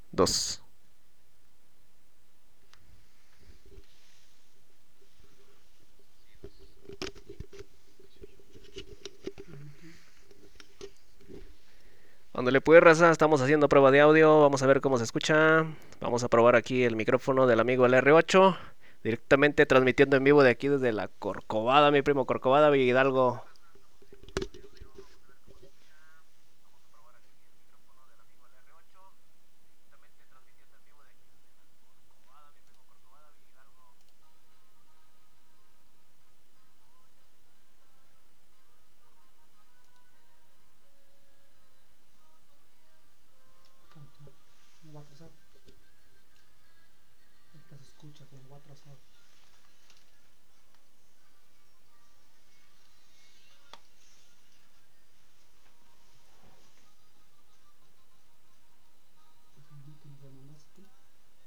2. Ándale pues, raza, estamos haciendo prueba de audio, vamos a ver cómo se escucha. Vamos a probar aquí el micrófono del amigo el R8, directamente transmitiendo en vivo de aquí desde la Corcovada, mi primo Corcovada, Villa Hidalgo. Me va a atrasar. Ahorita se escucha que me va a atrasar.